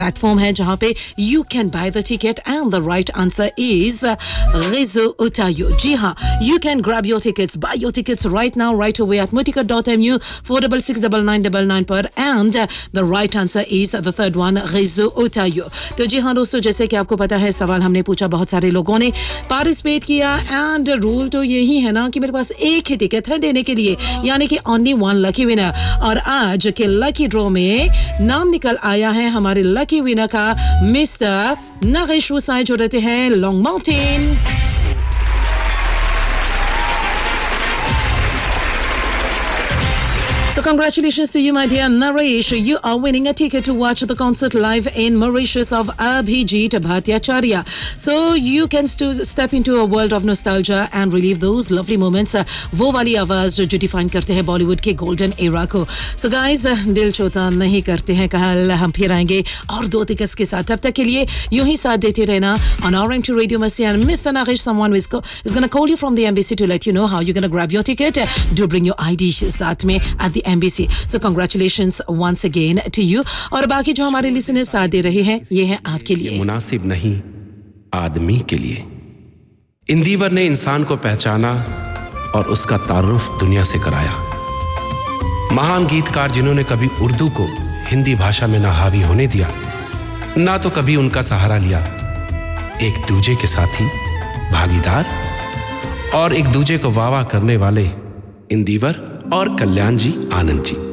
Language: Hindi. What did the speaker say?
प्लेटफॉर्म है जहां पे you can by the ticket and the right answer is रेजो ओटायो. जी हाँ, you can grab your tickets, by your tickets right now right away at moticket.mu 4669999 पर and the right answer is the third one रेजो ओटायो. तो जी हाँ दोस्तों, जैसे कि आपको पता है सवाल हमने पूछा, बहुत सारे लोगों ने पार्टिसिपेट किया एंड रूल तो यही है ना कि मेरे पास एक ही टिकट है देने के लिए, यानी कि ओनली वन लकी विनर. और आज के लकी ड्रॉ में नाम निकल आया है हमारे लकी विनर का मिस्टर नरेश वसाई जो रहते हैं long mountain. So congratulations to you, my dear Naresh. You are winning a ticket to watch the concert live in Mauritius of Abhijit Bhattacharya. So you can step into a world of nostalgia and relive those lovely moments. वो वाली आवाज जो डिफाइन करते हैं बॉलीवुड के गोल्डन एरा को. So guys, दिल छोटा नहीं करते हैं, कल हम फिर आएंगे और दो टिकट्स के साथ. तब तक के लिए यूं ही साथ देते रहना on RM2 Radio Masti, and Mr. Naresh, someone is going to call you from the embassy to let you know how you're going to grab your ticket. Do bring your ID साथ में at the MBC. So congratulations once again to you. और बाकी जो हमारे लिसनर्स साथ दे रहे हैं, ये है आपके लिए. मुनासिब नहीं आदमी के लिए. इंदिवर ने इंसान को पहचाना और उसका तारुफ दुनिया से कराया. महान गीतकार जिन्होंने कभी उर्दू को हिंदी भाषा में ना हावी होने दिया, ना तो कभी उनका सहारा लिया. एक दूजे के साथी, भागीदार और एक दूजे को वाह वाह करने वाले इंदिवर और कल्याण जी आनंद जी.